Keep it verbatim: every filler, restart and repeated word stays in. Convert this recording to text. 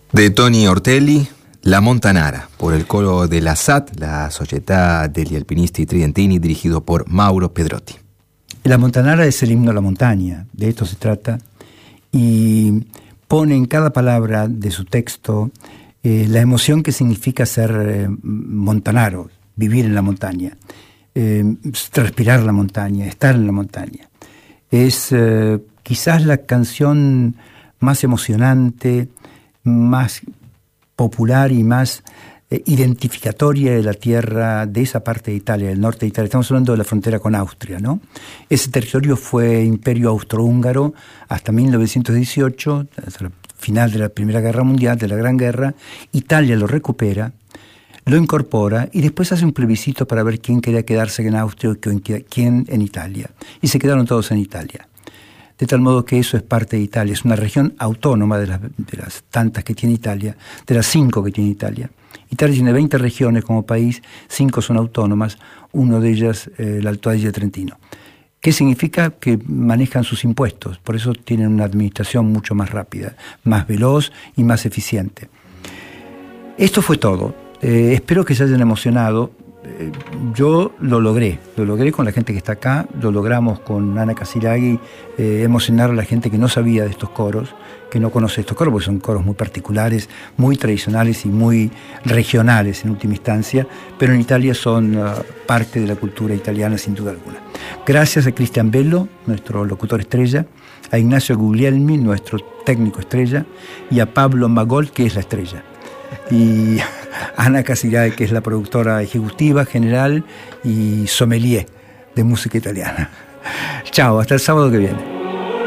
De Toni Ortelli, La Montanara, por el coro de la S A T, la Società degli Alpinisti Tridentini, dirigido por Mauro Pedrotti. La Montanara es el himno a la montaña, de esto se trata, y pone en cada palabra de su texto eh, la emoción que significa ser eh, montanaro, vivir en la montaña, eh, respirar la montaña, estar en la montaña. Es eh, quizás la canción más emocionante, más popular y más eh, identificatoria de la tierra, de esa parte de Italia, del norte de Italia. Estamos hablando de la frontera con Austria, ¿no? Ese territorio fue imperio austrohúngaro hasta mil novecientos dieciocho, hasta el final de la Primera Guerra Mundial, de la Gran Guerra. Italia lo recupera, lo incorpora y después hace un plebiscito para ver quién quería quedarse en Austria y quién en Italia. Y se quedaron todos en Italia. De tal modo que eso es parte de Italia, es una región autónoma de las, de las tantas que tiene Italia, de las cinco que tiene Italia. Italia tiene veinte regiones como país, cinco son autónomas, una de ellas eh, el Alto Adige Trentino. ¿Qué significa? Que manejan sus impuestos, por eso tienen una administración mucho más rápida, más veloz y más eficiente. Esto fue todo. Eh, espero que se hayan emocionado. Eh, yo lo logré, lo logré con la gente que está acá, lo logramos con Ana Casiraghi, eh, emocionar a la gente que no sabía de estos coros, que no conoce estos coros, porque son coros muy particulares, muy tradicionales y muy regionales en última instancia, pero en Italia son uh, parte de la cultura italiana sin duda alguna. Gracias a Cristian Bello, nuestro locutor estrella, a Ignacio Guglielmi, nuestro técnico estrella, y a Pablo Magol, que es la estrella. Y Ana Casiraghi, que es la productora ejecutiva general y sommelier de música italiana. Chao, hasta el sábado que viene.